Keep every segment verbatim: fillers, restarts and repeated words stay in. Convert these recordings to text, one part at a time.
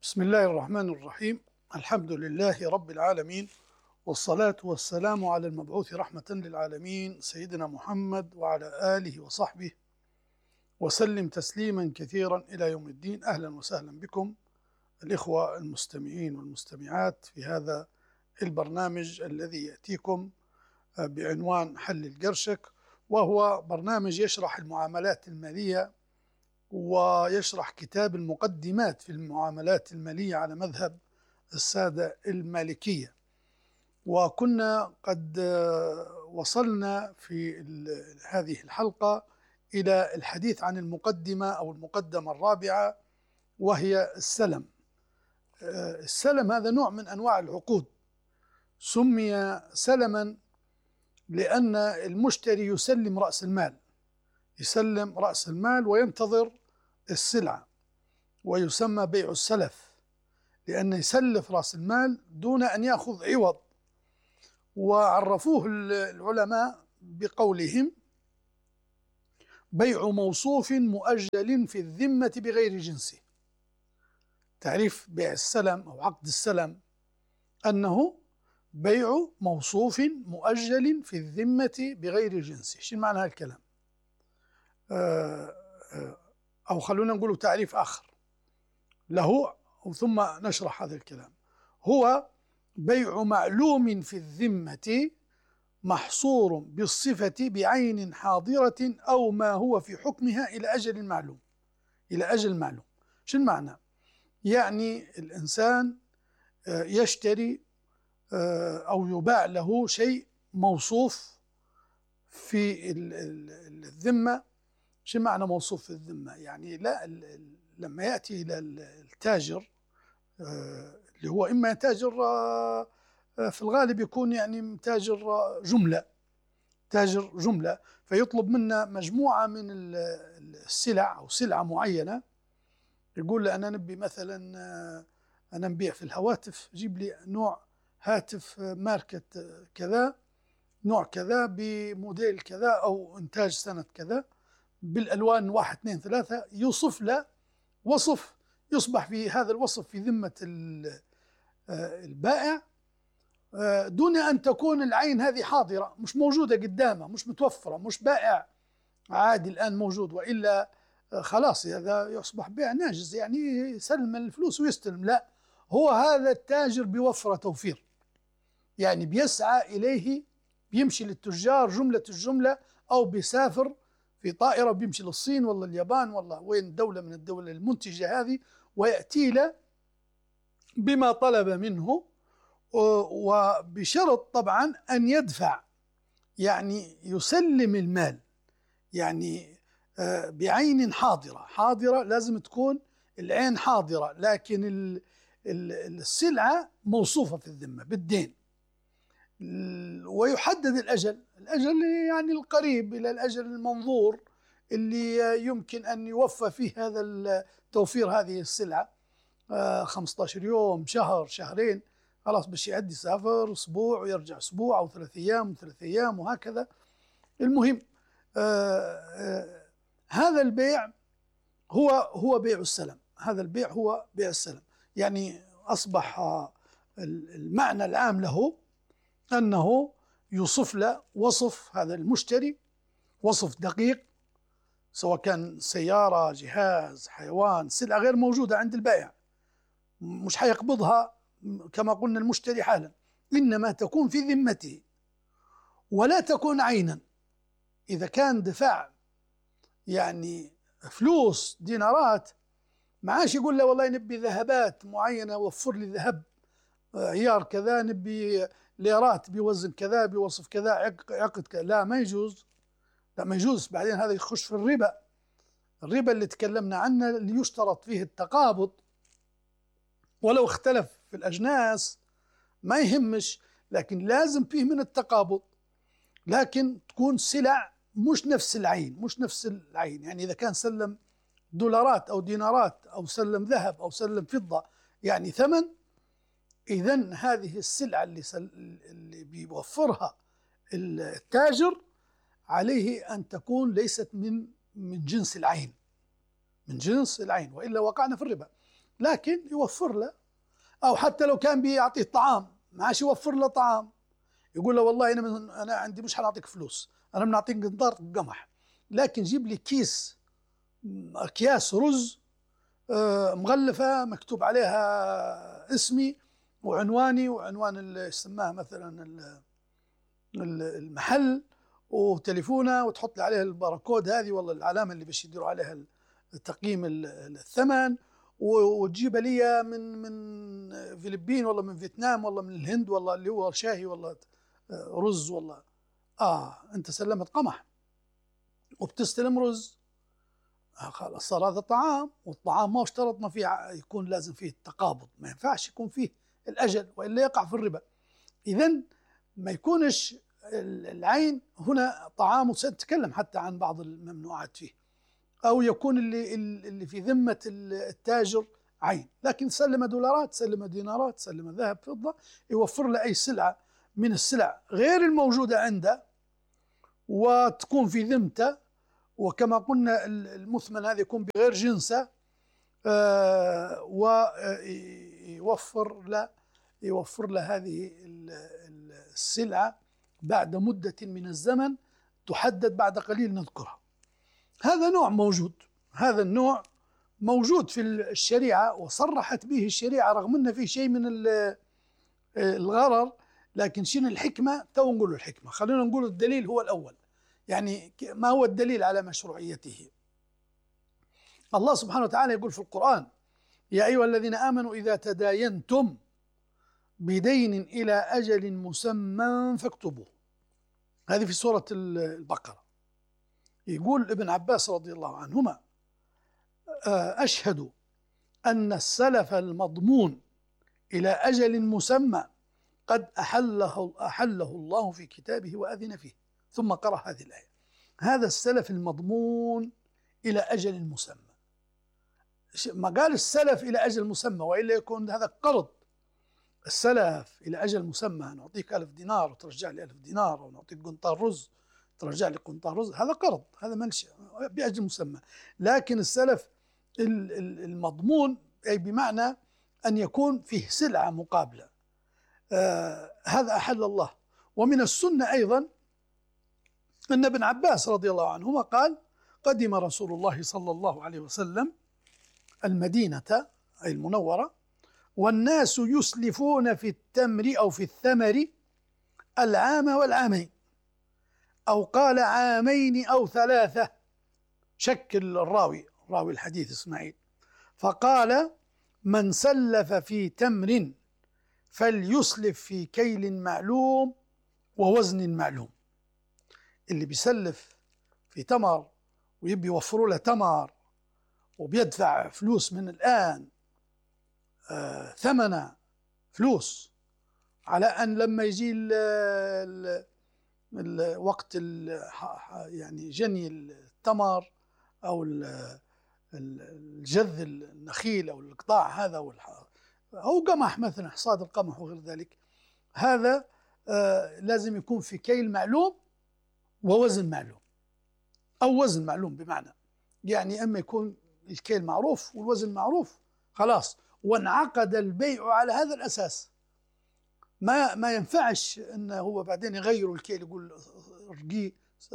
بسم الله الرحمن الرحيم. الحمد لله رب العالمين، والصلاة والسلام على المبعوث رحمة للعالمين سيدنا محمد وعلى آله وصحبه وسلم تسليما كثيرا إلى يوم الدين. أهلا وسهلا بكم الإخوة المستمعين والمستمعات في هذا البرنامج الذي يأتيكم بعنوان حل القرشك، وهو برنامج يشرح المعاملات المالية ويشرح كتاب المقدمات في المعاملات المالية على مذهب السادة المالكية. وكنا قد وصلنا في هذه الحلقة إلى الحديث عن المقدمة أو المقدمة الرابعة، وهي السلم. السلم هذا نوع من أنواع العقود، سمي سلما لأن المشتري يسلم رأس المال يسلم رأس المال وينتظر السلعة، ويسمى بيع السلف لأنه يسلف رأس المال دون أن يأخذ عوض. وعرفوه العلماء بقولهم: بيع موصوف مؤجل في الذمة بغير جنسه. تعريف بيع السلم أو عقد السلم أنه بيع موصوف مؤجل في الذمة بغير جنسه. شو معنى هذا الكلام؟ أو خلونا نقول تعريف آخر له ثم نشرح هذا الكلام. هو بيع معلوم في الذمة محصور بالصفة بعين حاضرة أو ما هو في حكمها إلى أجل معلوم إلى أجل معلوم. شو المعنى؟ يعني الإنسان يشتري أو يباع له شيء موصوف في الذمة. شو معنى موصوف في الذمة؟ يعني لا لما يأتي إلى التاجر اللي هو إما تاجر في الغالب يكون يعني تاجر جملة تاجر جملة فيطلب منا مجموعة من السلع أو سلعة معينة. يقول له أنا نبي مثلا أنا نبيع في الهواتف، جيب لي نوع هاتف ماركة كذا، نوع كذا، بموديل كذا أو إنتاج سنة كذا، بالألوان واحد اثنين ثلاثة، يوصف له وصف يصبح في هذا الوصف في ذمة البائع دون أن تكون العين هذه حاضرة، مش موجودة قدامه، مش متوفرة، مش بائع عادي الآن موجود، وإلا خلاص هذا يصبح بيع ناجز، يعني يسلم الفلوس ويستلم. لا، هو هذا التاجر بيوفر توفير، يعني بيسعى إليه، بيمشي للتجار جملة الجملة، أو بيسافر في طائرة بيمشي للصين ولا اليابان ولا وين دولة من الدولة المنتجة هذه، ويأتي له بما طلب منه، وبشرط طبعا أن يدفع، يعني يسلم المال، يعني بعين حاضرة. حاضرة لازم تكون العين حاضرة، لكن السلعة موصوفة في الذمة بالدين. ويحدد الأجل الأجل يعني القريب إلى الأجل المنظور اللي يمكن أن يوفى فيه هذا التوفير هذه السلعة، خمسة عشر يوم، شهر، شهرين، خلاص باش يعد يسافر أسبوع ويرجع أسبوع أو ثلاث أيام وثلاث أيام وهكذا. المهم آآ آآ هذا البيع هو هو بيع السلم. هذا البيع هو بيع السلم، يعني أصبح المعنى العام له أنه يوصف له وصف هذا المشتري، وصف دقيق، سواء كان سيارة، جهاز، حيوان، سلعة غير موجودة عند البائع، مش حيقبضها كما قلنا المشتري حالا، إنما تكون في ذمته ولا تكون عينا. إذا كان دفاع يعني فلوس دينارات، معاش يقول له والله نبي ذهبات معينة، وفر لي ذهب عيار كذا، نبي ليرات بوزن كذا بوصف كذا، عقد كذا، لا ما يجوز لا ما يجوز. بعدين هذا يخش في الربا الربا اللي تكلمنا عنه، اللي يشترط فيه التقابض، ولو اختلف في الأجناس ما يهمش، لكن لازم فيه من التقابض، لكن تكون سلع مش نفس العين مش نفس العين يعني إذا كان سلم دولارات أو دينارات أو سلم ذهب أو سلم فضة، يعني ثمن، إذن هذه السلعة اللي, سل... اللي بيوفرها التاجر عليه أن تكون ليست من من جنس العين من جنس العين وإلا وقعنا في الربا. لكن يوفر له. أو حتى لو كان بيعطيه طعام ما عادش يوفر له طعام، يقول له والله أنا من أنا عندي مش هنعطيك فلوس، أنا بنعطيك قنطار قمح، لكن جيب لي كيس أكياس رز مغلفة مكتوب عليها اسمي وعنواني وعنوان اللي يسماه مثلا المحل وتليفونه، وتحط لي عليها الباركود هذه والله العلامة اللي باش يديروا عليها تقييم الثمن، وتجيب لي من من فلبين والله من فيتنام والله من الهند والله اللي هو شاهي والله رز والله. اه انت سلمت قمح وبتستلم رز، آه خلاص صار هذا طعام، والطعام ما اشترطنا فيه يكون لازم فيه التقابض، ما ينفعش يكون فيه الأجل وإلا يقع في الربا. إذن ما يكونش العين هنا طعام، وسنتكلم حتى عن بعض الممنوعات فيه، أو يكون اللي اللي في ذمة التاجر عين، لكن سلم دولارات سلم دينارات سلم ذهب فضة، يوفر له أي سلعة من السلع غير الموجودة عنده وتكون في ذمته، وكما قلنا المثمن هذا يكون بغير جنسه، آه ويوفر له يوفر له هذه السلعة بعد مدة من الزمن تحدد بعد قليل نذكرها. هذا نوع موجود، هذا النوع موجود في الشريعة وصرحت به الشريعة، رغم أن فيه شيء من الغرر، لكن شنو الحكمة؟ تو نقول الحكمة. خلينا نقول الدليل هو الأول، يعني ما هو الدليل على مشروعيته؟ الله سبحانه وتعالى يقول في القرآن: يا أيها الذين آمنوا إذا تداينتم بدين إلى أجل مسمى فاكتبوه. هذه في سورة البقرة. يقول ابن عباس رضي الله عنهما: أشهد أن السلف المضمون إلى أجل مسمى قد أحله, أحله الله في كتابه وأذن فيه. ثم قرأ هذه الآية: هذا السلف المضمون إلى أجل مسمى. ما قال السلف إلى أجل مسمى وإلا يكون هذا قرض. السلف إلى أجل مسمى، نعطيك ألف دينار وترجع لي ألف دينار، أو نعطيك قنطار رز ترجع لي قنطار رز، هذا قرض، هذا منشأ بأجل مسمى. لكن السلف المضمون أي بمعنى أن يكون فيه سلعة مقابلة، آه هذا أحل الله. ومن السنة أيضا أن ابن عباس رضي الله عنهما قال: قدم رسول الله صلى الله عليه وسلم المدينة أي المنورة، والناس يسلفون في التمر أو في الثمر العام والعامين، أو قال عامين أو ثلاثة، شكل الراوي راوي الحديث إسماعيل، فقال: من سلف في تمر فليسلف في كيل معلوم ووزن معلوم. اللي بيسلف في تمر ويبي يوفروا له تمر وبيدفع فلوس من الآن، آه ثمنه فلوس، على أن لما يجي ال ال ال وقت ال يعني جني التمر أو الجذ النخيل أو القطاع هذا أو قمح مثلا، حصاد القمح وغير ذلك، هذا آه لازم يكون في كيل معلوم ووزن معلوم، أو وزن معلوم، بمعنى يعني أما يكون الكيل معروف والوزن معروف خلاص، وانعقد البيع على هذا الأساس. ما ما ينفعش أنه هو بعدين يغيروا الكيل، يقول ارقي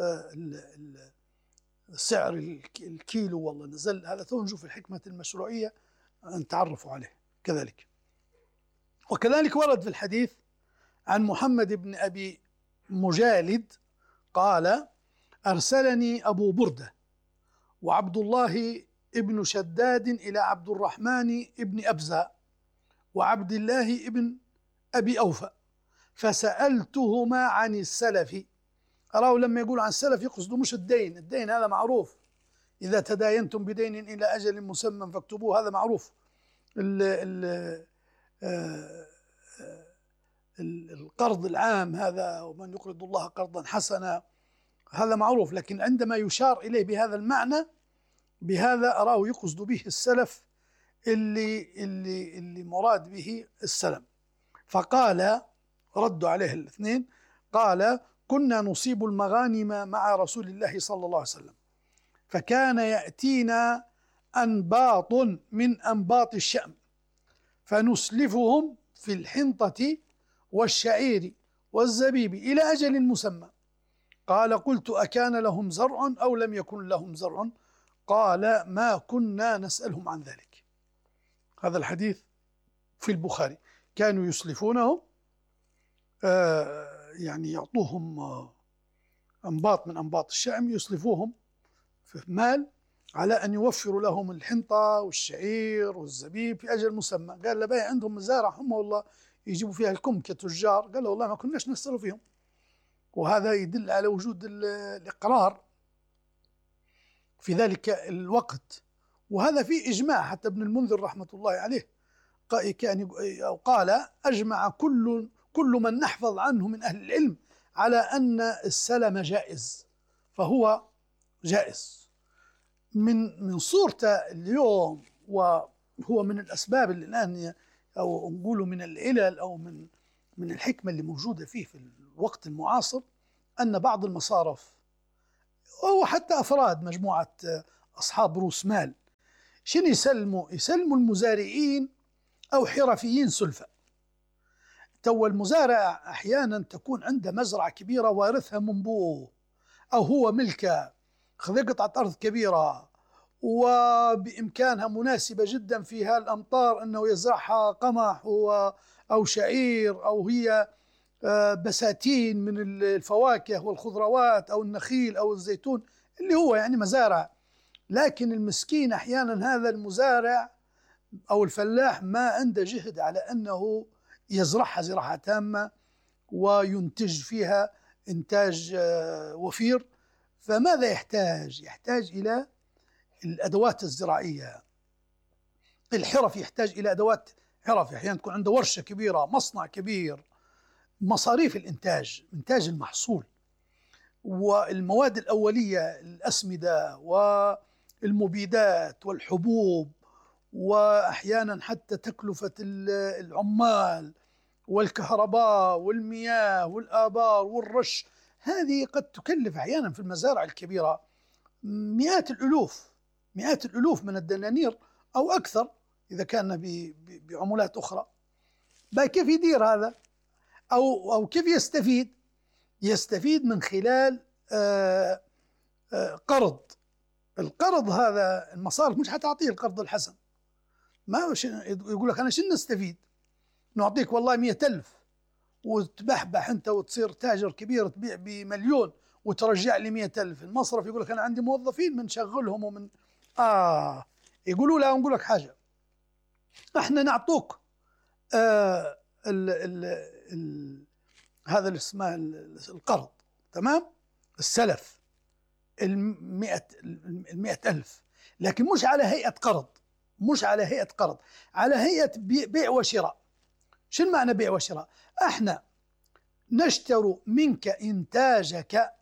سعر الكيلو والله نزل. هذا تو نشوف الحكمة المشروعية أن تعرفوا عليه كذلك. وكذلك ورد في الحديث عن محمد بن أبي مجالد قال: أرسلني أبو بردة وعبد الله ابن شداد إلى عبد الرحمن ابن أبزة وعبد الله ابن أبي أوفى فسألتهما عن السلف. أراه لما يقول عن السلف يقصد مش الدين، الدين هذا معروف، إذا تداينتم بدين إلى أجل مسمى فاكتبوه، هذا معروف. ال ال القرض العام هذا، ومن يقرض الله قرضا حسنا، هذا معروف. لكن عندما يشار إليه بهذا المعنى، بهذا أراه يقصد به السلف اللي, اللي, اللي مراد به السلم. فقال، ردوا عليه الاثنين، قال: كنا نصيب المغانم مع رسول الله صلى الله عليه وسلم، فكان يأتينا أنباط من أنباط الشأم فنسلفهم في الحنطة والشعير والزبيب إلى أجل مسمى. قال قلت أكان لهم زرع أو لم يكن لهم زرع؟ قال ما كنا نسألهم عن ذلك. هذا الحديث في البخاري. كانوا يسلفونهم آه يعني يعطوهم آه أنباط من أنباط الشأم، يسلفوهم في مال على أن يوفروا لهم الحنطة والشعير والزبيب في أجل مسمى. قال له باي عندهم مزارع هم والله يجيبوا فيها الكم كتجار. قال له والله ما كناش نسألوا فيهم. وهذا يدل على وجود الإقرار في ذلك الوقت. وهذا في إجماع، حتى ابن المنذر رحمة الله عليه كان أو قال أجمع كل كل من نحفظ عنه من أهل العلم على أن السلم جائز، فهو جائز. من من صورته اليوم، وهو من الأسباب اللي الآن أو نقول من العلل أو من من الحكمة اللي موجودة فيه في الوقت المعاصر، أن بعض المصارف أو حتى أفراد مجموعة أصحاب رؤوس مال شنو يسلموا؟ يسلموا المزارعين أو حرفيين سلفة. تو المزارع أحيانا تكون عنده مزرعة كبيرة وارثها من أبوه، أو هو ملكه، خذ قطعة أرض كبيرة وبإمكانها مناسبة جدا في هالأمطار أنه يزرعها قمح أو شعير، أو هي بساتين من الفواكه والخضروات أو النخيل أو الزيتون، اللي هو يعني مزارع. لكن المسكين أحيانا هذا المزارع أو الفلاح ما عنده جهد على أنه يزرعها زراعة تامة وينتج فيها إنتاج وفير. فماذا يحتاج؟ يحتاج إلى الأدوات الزراعية. الحرف يحتاج إلى أدوات حرف، أحيانا تكون عنده ورشة كبيرة، مصنع كبير، مصاريف الإنتاج، إنتاج المحصول والمواد الأولية، الأسمدة والمبيدات والحبوب، وأحيانا حتى تكلفة العمال والكهرباء والمياه والآبار والرش. هذه قد تكلف أحيانا في المزارع الكبيرة مئات الألوف مئات الألوف من الدنانير أو أكثر إذا كان بعملات أخرى. كيف يدير هذا؟ أو أو كيف يستفيد؟ يستفيد من خلال آآ آآ قرض. القرض هذا المصارف مش حتعطيه القرض الحسن، ما يقول لك أنا شنو نستفيد؟ نعطيك والله مئة ألف وتبحبح أنت وتصير تاجر كبير تبيع بمليون وترجع لي مئة ألف. المصرف يقول لك أنا عندي موظفين بنشغلهم ومن آه يقولوا لا، نقول لك حاجة، احنا نعطوك آه ال ال ال هذا اللي اسمه القرض، تمام، السلف المئة المئة ألف، لكن مش على هيئة قرض، مش على هيئة قرض، على هيئة بيع وشراء. شنو معنى بيع وشراء؟ احنا نشتري منك إنتاجك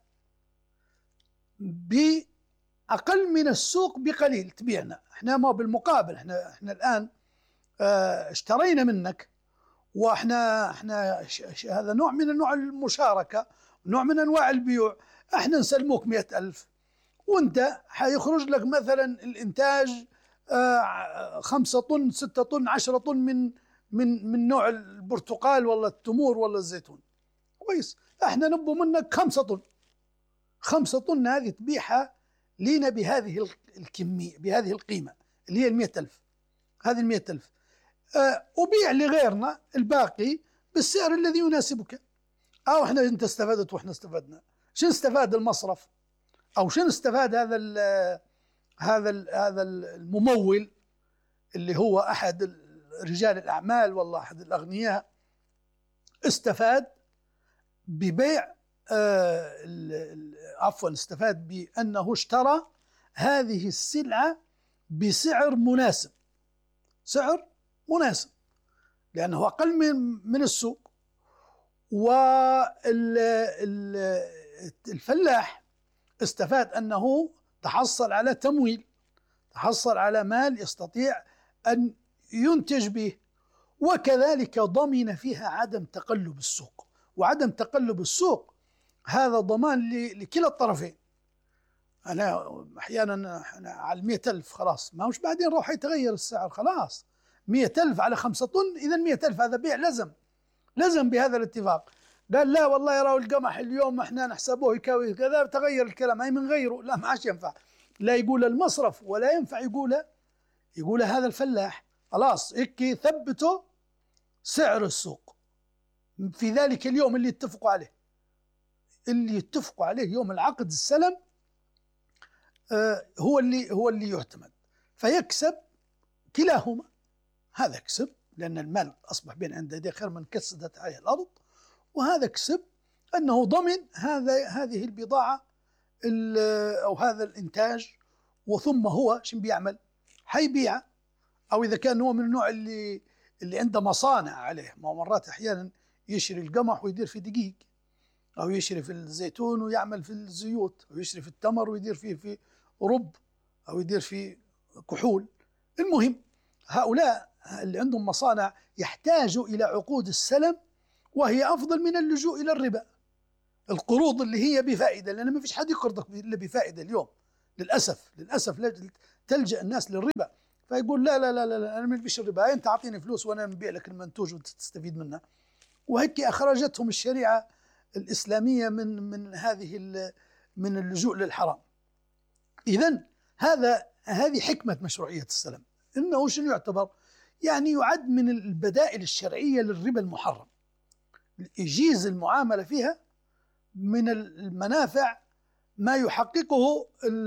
بأقل من السوق بقليل، تبيعنا احنا ما بالمقابل. احنا احنا الآن اه اشترينا منك، واحنا احنا هذا نوع من انواع المشاركة، نوع من انواع البيوع. احنا نسلموك مئة ألف وانت حيخرج لك مثلا الانتاج اه خمسة طن ستة طن عشرة طن من من من نوع البرتقال ولا التمور ولا الزيتون. كويس، احنا نبو منك خمسة طن، خمسة طن هذه تبيعها لينا بهذه الكمية بهذه القيمة اللي هي المئة ألف. هذه المئة ألف أه وبيع لغيرنا الباقي بالسعر الذي يناسبك. أو احنا انت استفدت واحنا استفدنا. شنو استفاد المصرف؟ أو شنو استفاد هذا ال هذا ال هذا الممول اللي هو أحد رجال الأعمال والله أحد الأغنياء؟ استفاد ببيع آه عفوا استفاد بأنه اشترى هذه السلعة بسعر مناسب، سعر مناسب لأنه أقل من من السوق. والفلاح استفاد أنه تحصل على تمويل، تحصل على مال يستطيع أن ينتج به، وكذلك ضمن فيها عدم تقلب السوق. وعدم تقلب السوق هذا ضمان لكلا الطرفين، أنا أحيانا أنا على المئة ألف خلاص، ما هوش بعدين راح يتغير السعر خلاص. مئة ألف على خمسة طن، إذا مئة ألف هذا بيع لزم لزم بهذا الاتفاق. قال لا والله يراو القمح اليوم احنا نحسبوه يكاوي كذا، تغير الكلام هاي من غيره، لا ما عادش ينفع، لا يقول المصرف ولا ينفع يقول يقول هذا الفلاح. خلاص هيك ثبتوا سعر السوق في ذلك اليوم اللي اتفقوا عليه، اللي يتفقوا عليه يوم العقد السلم آه هو اللي هو اللي يعتمد، فيكسب كلاهما. هذا كسب لأن المال أصبح بين عند يديه خير من كسدت عليه الأرض، وهذا كسب أنه ضمن هذا هذه البضاعة أو هذا الإنتاج، وثم هو شو بيعمل؟ حيبيع. أو إذا كان هو من النوع اللي اللي عنده مصانع عليه، ما مرات أحيانا يشري القمح ويدير في دقيق، أو يشري في الزيتون ويعمل في الزيوت، أو يشري في التمر ويدير فيه في رب، أو يدير في كحول. المهم هؤلاء اللي عندهم مصانع يحتاجوا إلى عقود السلم، وهي أفضل من اللجوء إلى الربا، القروض اللي هي بفائدة، لأن ما فيش حد يقرضك إلا بفائدة اليوم للأسف. للأسف تلجأ الناس للربا، فيقول لا لا لا لا أنا ما فيش الربا، أنت أعطيني فلوس وأنا نبيع لك المنتوج وأنت تستفيد منه. وهيك أخرجتهم الشريعة الإسلامية من من هذه من اللجوء للحرام. إذن هذا هذه حكمة مشروعية السلم، إنه شنو يعتبر؟ يعني يعد من البدائل الشرعية للربا المحرم، يجيز المعاملة فيها من المنافع ما يحققه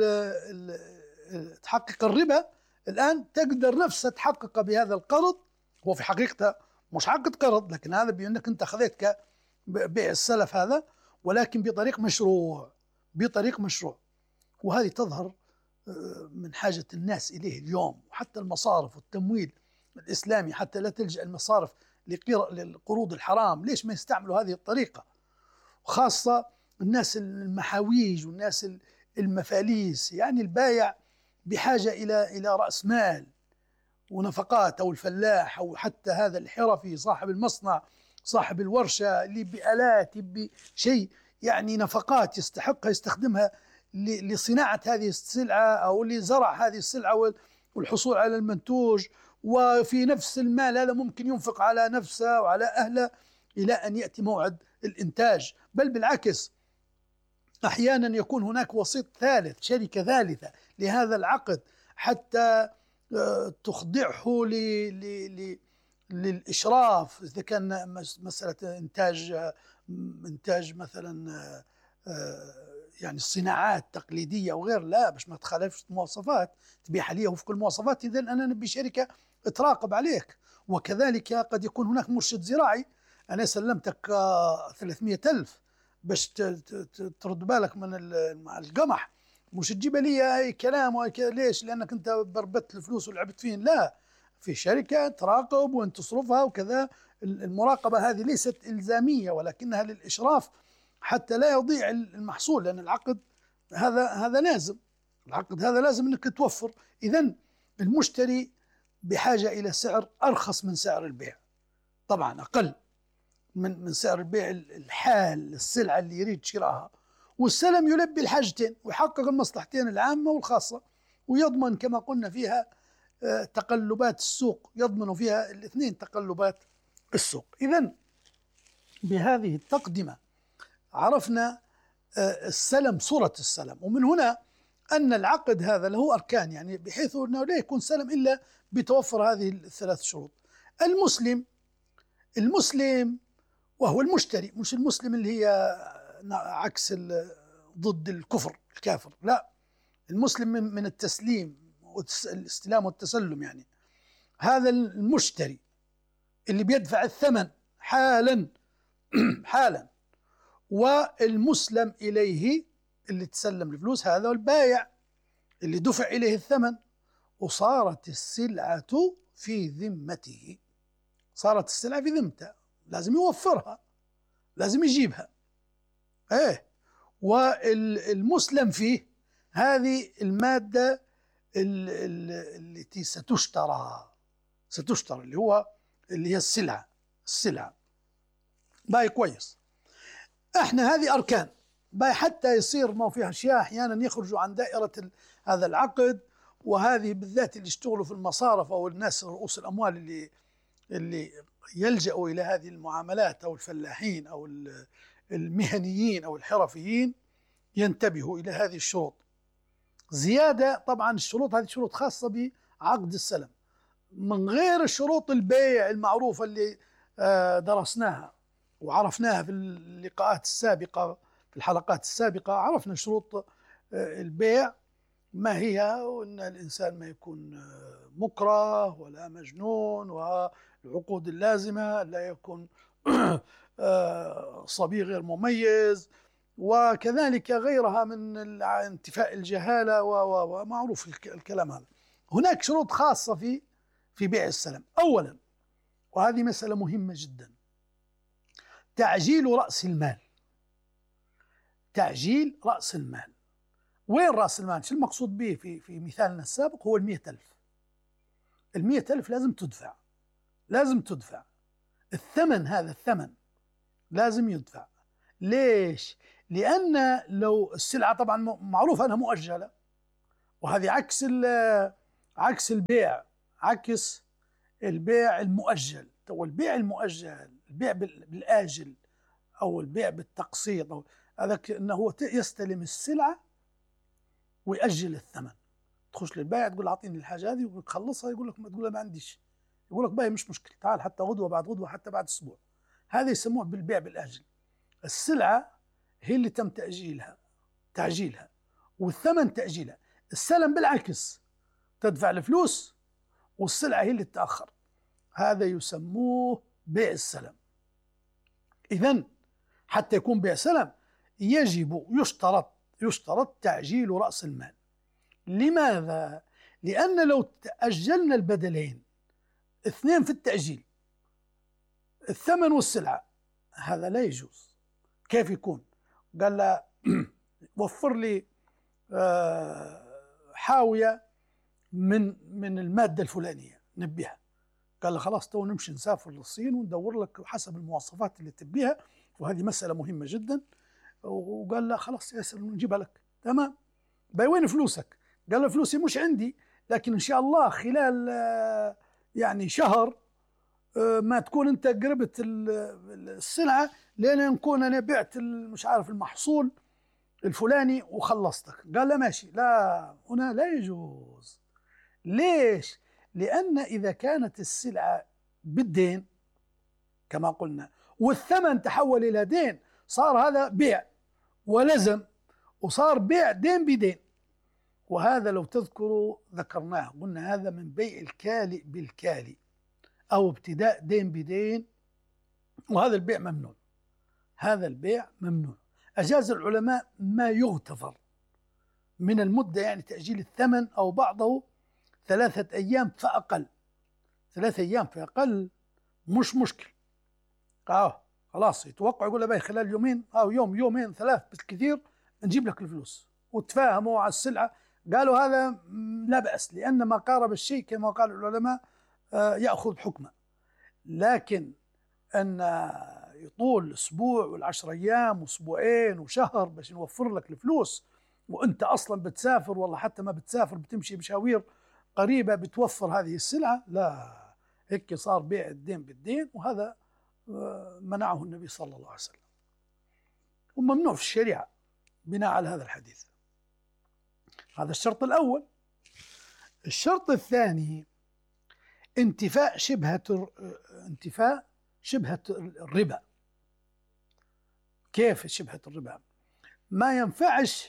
تحقق الربا. الآن تقدر نفسها تحقق بهذا القرض، هو في حقيقته مش عقد قرض، لكن هذا بأنك أنت خذيت كبيع السلف هذا، ولكن بطريق مشروع بطريق مشروع. وهذه تظهر من حاجة الناس إليه اليوم، وحتى المصارف والتمويل الإسلامي حتى لا تلجأ المصارف للقروض الحرام. ليش ما يستعملوا هذه الطريقة؟ خاصة الناس المحاويج والناس المفاليس، يعني البايع بحاجة إلى إلى رأس مال ونفقات، أو الفلاح، أو حتى هذا الحرفي صاحب المصنع صاحب الورشة اللي بآلات بشيء، يعني نفقات يستحقها يستخدمها لصناعة هذه السلعة أو لزرع هذه السلعة والحصول على المنتوج. وفي نفس المال هذا ممكن ينفق على نفسه وعلى أهله إلى أن يأتي موعد الإنتاج. بل بالعكس أحيانا يكون هناك وسيط ثالث، شركة ثالثة لهذا العقد، حتى تخضعه للإشراف إذا كان مسألة إنتاج إنتاج مثلا يعني الصناعات تقليدية أو غير، لا باش ما تخالفش المواصفات، تبيع لي وفق المواصفات، إذن أنا نبي شركة تراقب عليك. وكذلك قد يكون هناك مرشد زراعي، أنا سلمتك ثلاثمئة ألف باش ترد بالك من القمح، مش تجيب لي أي كلام. ليش؟ لأنك أنت بربت الفلوس ولعبت فين. لا، في شركة تراقب وأن تصرفها وكذا. المراقبة هذه ليست إلزامية ولكنها للإشراف حتى لا يضيع المحصول، لأن العقد هذا هذا لازم، العقد هذا لازم أنك توفر. إذن المشتري بحاجة إلى سعر أرخص من سعر البيع، طبعا أقل من من سعر البيع الحال السلعة اللي يريد شراءها. والسلم يلبي الحاجتين ويحقق المصلحتين العامة والخاصة، ويضمن كما قلنا فيها تقلبات السوق، يضمن فيها الاثنين تقلبات السوق. إذن بهذه التقدمة عرفنا السلم، صورة السلم، ومن هنا أن العقد هذا له أركان، يعني بحيث أنه لا يكون سلم إلا بتوفر هذه الثلاث شروط. المسلم المسلم وهو المشتري، مش المسلم اللي هي عكس ضد الكفر الكافر، لا، المسلم من من التسليم والاستلام والتسلم، يعني هذا المشتري اللي بيدفع الثمن حالا حالا، والمسلم إليه اللي تسلم الفلوس هذا البايع اللي دفع إليه الثمن، وصارت السلعة في ذمته، صارت السلعة في ذمته، لازم يوفرها، لازم يجيبها. ايه والمسلم فيه هذه المادة التي ستشترى ستشترى اللي هو اللي هي السلعة السلعة باي كويس. احنا هذه أركان، باي حتى يصير ما في أشياء أحيانا يخرجوا عن دائرة هذا العقد. وهذه بالذات اللي يشتغلوا في المصارف أو الناس رؤوس الأموال اللي اللي يلجأوا إلى هذه المعاملات، أو الفلاحين أو المهنيين أو الحرفيين، ينتبهوا إلى هذه الشروط. زيادة طبعا الشروط هذه شروط خاصة بعقد السلم، من غير الشروط البيع المعروفة اللي درسناها وعرفناها في اللقاءات السابقة، في الحلقات السابقة عرفنا شروط البيع ما هي، وأن الإنسان ما يكون مكره ولا مجنون، والعقود اللازمة لا يكون صبي غير مميز، وكذلك غيرها من انتفاء الجهالة، ومعروف الكلام هذا. هناك شروط خاصة في في بيع السلم. أولا، وهذه مسألة مهمة جدا، تعجيل رأس المال. تعجيل رأس المال. وين رأس المال؟ شو المقصود به في في مثالنا السابق؟ هو المئة ألف. المئة ألف لازم تدفع، لازم تدفع الثمن، هذا الثمن لازم يدفع. ليش؟ لأن لو السلعة طبعا معروف أنها مؤجلة، وهذه عكس عكس البيع، عكس البيع المؤجل. والبيع المؤجل، البيع بالآجل أو البيع بالتقسيط، أو هذا أنه هو يستلم السلعة ويأجل الثمن. تخش للبائع تقول أعطيني الحاجة هذه ويخلصها، يقول لك ما تقول له ما عنديش، يقول لك باهي مش مشكلة، تعال حتى غدوة بعد غدوة حتى بعد أسبوع. هذا يسموه بالبيع بالآجل. السلعة هي اللي تم تأجيلها، تعجيلها، والثمن تأجيلها. السلم بالعكس، تدفع الفلوس والسلعة هي اللي تتأخر. هذا يسموه بيع السلم. إذن حتى يكون بيع سلم يجب يشترط يشترط تعجيل رأس المال. لماذا؟ لأن لو تأجلنا البدلين، اثنين في التأجيل، الثمن والسلعة، هذا لا يجوز. كيف يكون؟ قال له وفر لي حاوية من من المادة الفلانية نبيها. قال له خلاص تو نمشي نسافر للصين وندور لك حسب المواصفات اللي تبيها، وهذه مسألة مهمة جدا. وقال له خلاص ياسر نجيبها لك. تمام، باي وين فلوسك؟ قال له فلوسي مش عندي، لكن إن شاء الله خلال يعني شهر ما تكون أنت قربت السلعة، لأن نكون أنا بعت مش عارف المحصول الفلاني وخلصتك. قال له ماشي. لا، هنا لا يجوز. ليش؟ لأن إذا كانت السلعة بالدين كما قلنا والثمن تحول إلى دين، صار هذا بيع ولزم، وصار بيع دين بدين. وهذا لو تذكروا ذكرناه، قلنا هذا من بيع الكالئ بالكالئ أو ابتداء دين بدين، وهذا البيع ممنوع. هذا البيع ممنوع. أجاز العلماء ما يغتفر من المدة، يعني تأجيل الثمن أو بعضه ثلاثة أيام فأقل. ثلاثة أيام فأقل مش مشكل. آه خلاص يتوقع، يقول له باي خلال يومين أو يوم يومين ثلاث بالكثير نجيب لك الفلوس، وتفاهموا على السلعة. قالوا هذا لا بأس، لأن ما قارب الشيء كما قال العلماء آه يأخذ حكمه. لكن أن يطول أسبوع والعشر أيام وأسبوعين وشهر باش نوفر لك الفلوس، وأنت أصلا بتسافر، والله حتى ما بتسافر بتمشي مشاوير قريبة بتوفر هذه السلعة، لا، هيك صار بيع الدين بالدين، وهذا منعه النبي صلى الله عليه وسلم، وممنوع في الشريعة بناء على هذا الحديث. هذا الشرط الأول. الشرط الثاني انتفاء شبهة انتفاء شبهة الربا. كيف شبهة الربا؟ ما ينفعش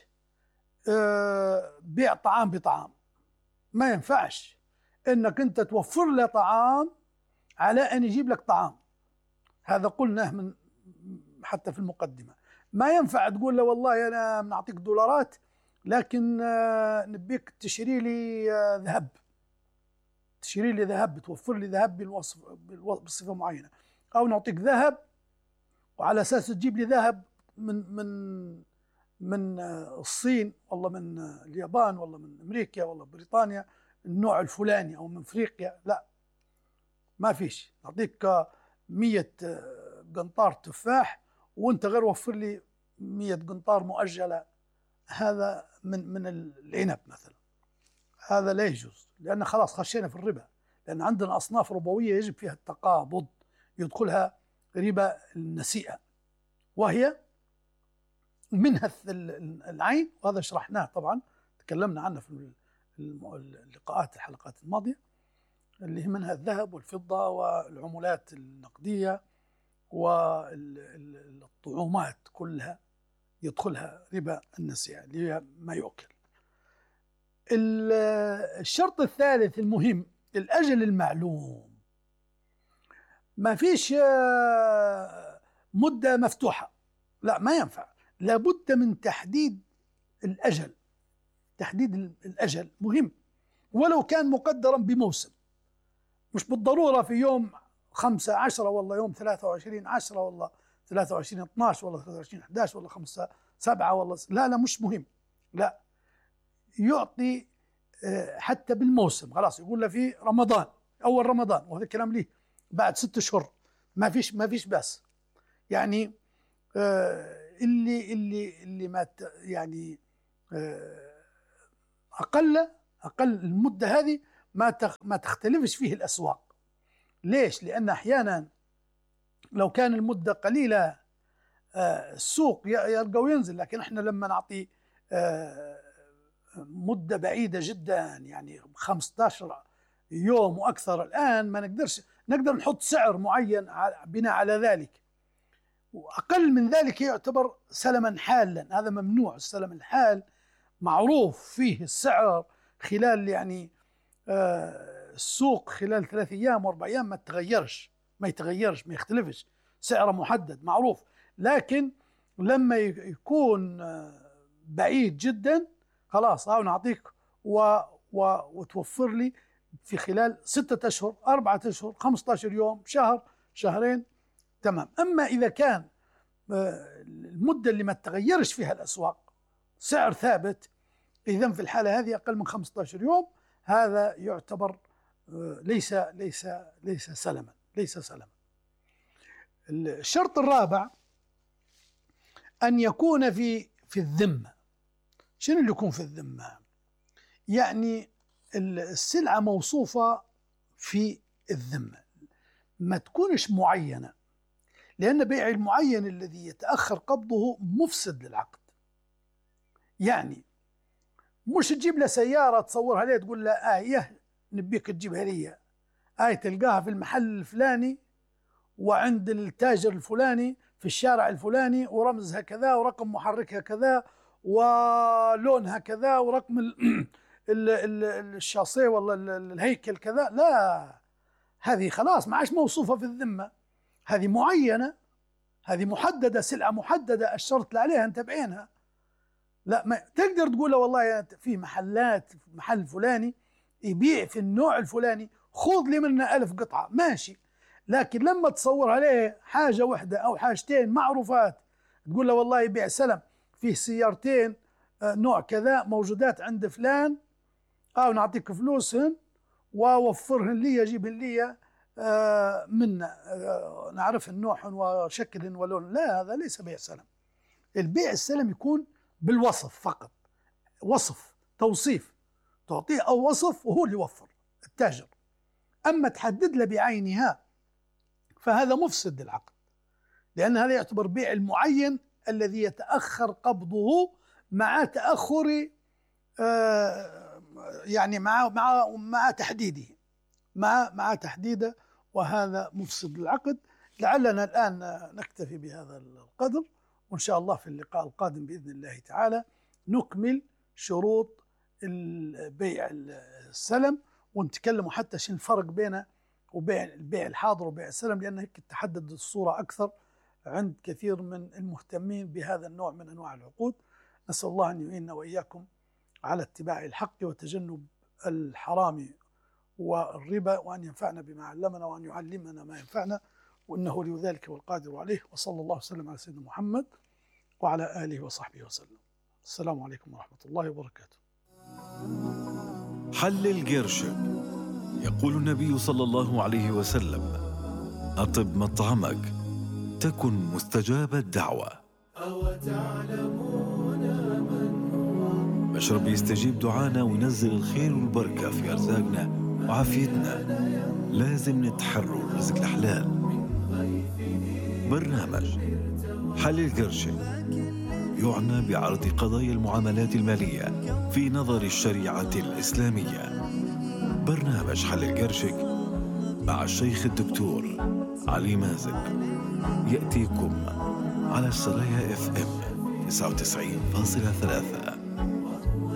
بيع طعام بطعام، ما ينفعش انك انت توفر له طعام على ان يجيب لك طعام. هذا قلناه من حتى في المقدمة. ما ينفع تقول له والله انا بنعطيك دولارات لكن نبيك تشتري لي ذهب، تشتري لي ذهب، توفر لي ذهب بالوصف بصفة معينة، او نعطيك ذهب وعلى اساس تجيب لي ذهب من من من الصين، والله من اليابان، والله من امريكا، والله بريطانيا النوع الفلاني، او من افريقيا. لا، ما فيش. نعطيك مية قنطار تفاح وانت غير وفر لي مئة قنطار مؤجلة، هذا من من العنب مثلا، هذا لا يجوز، لأن خلاص خشينا في الربا، لأن عندنا أصناف ربوية يجب فيها التقابض، يدخلها ربا النسيئة، وهي منها العين، وهذا شرحناه طبعا، تكلمنا عنه في اللقاءات الحلقات الماضية، اللي منها الذهب والفضة والعملات النقدية والطعومات كلها يدخلها ربا النسيئة اللي هي ما يؤكل. الشرط الثالث المهم الأجل المعلوم، ما فيش مدة مفتوحة، لا ما ينفع، لابد من تحديد الأجل، تحديد الأجل مهم، ولو كان مقدرا بموسم، مش بالضرورة في يوم خمسة عشرة والله يوم ثلاثة وعشرين عشرة والله ثلاثة وعشرين اثناشر والله ثلاثة وعشرين أحد عشر والله خمسة سبعة والله، لا لا مش مهم، لا يعطي حتى بالموسم، خلاص يقول له في رمضان أول رمضان، وهذا الكلام ليه بعد ست أشهر، ما فيش ما فيش بس يعني اللي اللي اللي ما يعني أقل أقل المدة هذه ما ما تختلفش فيه الأسواق. ليش؟ لأن أحيانا لو كان المدة قليلة السوق يرقى وينزل، لكن احنا لما نعطي مدة بعيدة جدا يعني خمسة عشر يوم وأكثر، الآن ما نقدرش نقدر نحط سعر معين بناء على ذلك، وأقل من ذلك يعتبر سلما حالا، هذا ممنوع. السلم الحال معروف فيه السعر خلال يعني السوق خلال ثلاث أيام وأربع أيام ما تغيرش ما يتغيرش ما يختلفش، سعره محدد معروف، لكن لما يكون بعيد جدا خلاص أو نعطيك و... و... وتوفر لي في خلال ستة أشهر أربعة أشهر خمسة عشر يوم شهر شهرين تمام. أما إذا كان المدة اللي ما تغيرش فيها الأسواق سعر ثابت، إذن في الحالة هذه أقل من خمسة عشر يوم هذا يعتبر ليس ليس ليس سلما ليس سلما. الشرط الرابع أن يكون في في الذمة. شنو اللي يكون في الذمة؟ يعني السلعة موصوفة في الذمة، ما تكونش معينة، لأن بيع المعين الذي يتأخر قبضه مفسد للعقد. يعني مش تجيب له سيارة تصورها ليه تقول له آه يه نبيك تجيبها لي، آه تلقاها في المحل الفلاني وعند التاجر الفلاني في الشارع الفلاني ورمزها كذا ورقم محركها كذا ولونها كذا ورقم الشاصيه ولا الهيكل كذا، لا هذه خلاص ما عادش موصوفة في الذمة، هذه معينة، هذه محددة، سلعة محددة الشرط اللي عليها انت بعينها. لا ما تقدر تقول له والله في محلات محل فلاني يبيع في النوع الفلاني خذ لي منه ألف قطعة ماشي، لكن لما تصور عليه حاجة واحدة أو حاجتين معروفات تقول له والله يبيع سلم فيه سيارتين نوع كذا موجودات عند فلان أو نعطيك فلوسهن ووفرهن لي يجيبهن لي من نعرفهن نوعهن وشكلهن ولون، لا هذا ليس بيع سلم. البيع السلم يكون بالوصف فقط، وصف توصيف تعطيه أو وصف وهو اللي يوفر التاجر، أما تحدد له بعينها فهذا مفسد للعقد، لأن هذا يعتبر بيع المعين الذي يتأخر قبضه مع تأخر آه يعني مع مع مع تحديده مع مع تحديده وهذا مفسد للعقد. لعلنا الآن نكتفي بهذا القدر، وإن شاء الله في اللقاء القادم بإذن الله تعالى نكمل شروط البيع السلم ونتكلم حتى شنو الفرق بينه وبيع البيع الحاضر وبيع السلم، لأن هيك تحدد الصورة أكثر عند كثير من المهتمين بهذا النوع من أنواع العقود. نسأل الله أن يعيننا وإياكم على اتباع الحق وتجنب الحرام والربا، وأن ينفعنا بما علمنا وأن يعلمنا ما ينفعنا، وإنه ولي ذلك والقادر عليه. وصلى الله وسلم على سيدنا محمد وعلى آله وصحبه وسلم. السلام عليكم ورحمة الله وبركاته. حلل قرشك. يقول النبي صلى الله عليه وسلم: أطب مطعمك تكن مستجاب الدعوة. مشرب يستجيب دعانا وينزل الخير والبركة في أرزاقنا وعافيتنا. لازم نتحروا الرزق الحلال. برنامج حل القرشة يعنى بعرض قضايا المعاملات المالية في نظر الشريعة الإسلامية. برنامج حل القرشك مع الشيخ الدكتور علي مازن يأتيكم على السرايا اف ام تسعة وتسعين فاصلة ثلاثة.